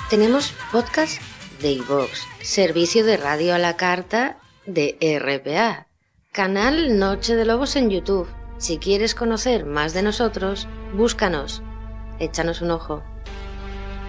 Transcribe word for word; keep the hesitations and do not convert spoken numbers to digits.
Tenemos podcast de iVoox, servicio de radio a la carta de R P A, canal Noche de Lobos en YouTube. Si quieres conocer más de nosotros, búscanos, échanos un ojo.